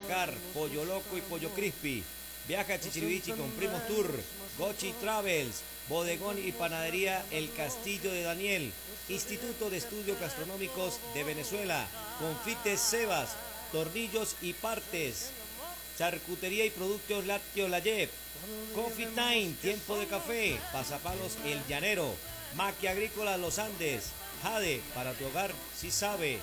Boyacá, Pollo Loco y Pollo Crispy. Viaja a Chichirivichi con Primos Tour, Gochi Travels, Bodegón y Panadería El Castillo de Daniel, Instituto de Estudios Gastronómicos de Venezuela, Confites Sebas, Tornillos y Partes, Charcutería y Productos Lácteos La Yep, Coffee Time, Tiempo de Café, Pasapalos El Llanero, Maquia Agrícola Los Andes, Jade, para tu hogar si sabe.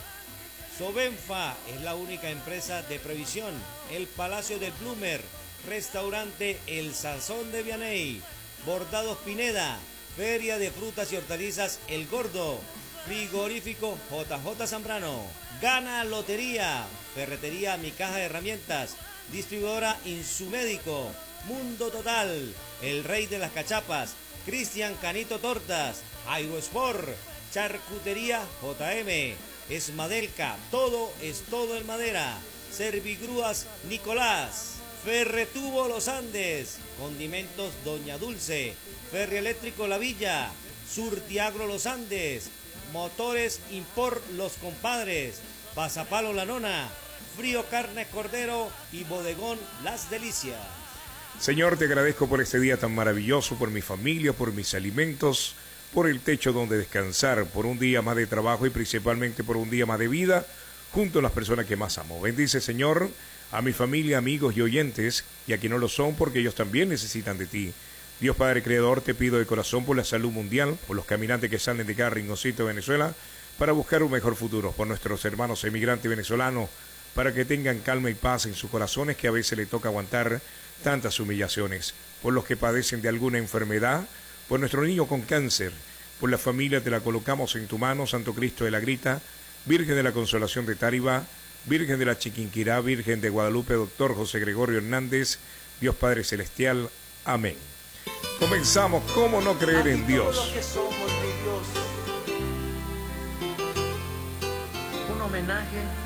Sobenfa es la única empresa de previsión, El Palacio del Bloomer, Restaurante El Sazón de Vianey, Bordados Pineda, Feria de Frutas y Hortalizas El Gordo, Frigorífico JJ Zambrano, Gana Lotería, Ferretería Mi Caja de Herramientas, Distribuidora Insumédico, Mundo Total, El Rey de las Cachapas, Cristian Canito Tortas, Aerosport, Charcutería JM, Esmadelca, todo es todo en madera, Servigrúas Nicolás, Ferretubo Los Andes, Condimentos Doña Dulce, Ferrieléctrico La Villa, Surtiagro Los Andes, Motores Import Los Compadres, Pasapalo La Nona, Frío Carnes Cordero y Bodegón Las Delicias. Señor, te agradezco por este día tan maravilloso, por mi familia, por mis alimentos, por el techo donde descansar, por un día más de trabajo y principalmente por un día más de vida junto a las personas que más amo. Bendice, Señor, a mi familia, amigos y oyentes, y a quienes no lo son, porque ellos también necesitan de ti. Dios Padre Creador, te pido de corazón por la salud mundial, por los caminantes que salen de cada rinconcito de Venezuela para buscar un mejor futuro, por nuestros hermanos emigrantes venezolanos, para que tengan calma y paz en sus corazones, que a veces les toca aguantar tantas humillaciones, por los que padecen de alguna enfermedad, por nuestro niño con cáncer, por la familia te la colocamos en tu mano, Santo Cristo de la Grita, Virgen de la Consolación de Táriba, Virgen de la Chiquinquirá, Virgen de Guadalupe, Doctor José Gregorio Hernández, Dios Padre Celestial. Amén. Comenzamos, ¿cómo no creer en Dios? Un homenaje